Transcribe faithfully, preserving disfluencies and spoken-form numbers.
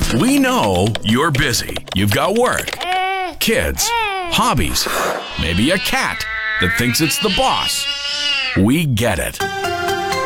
We know you're busy. You've got work, kids, hobbies, maybe a cat that thinks it's the boss. We get it.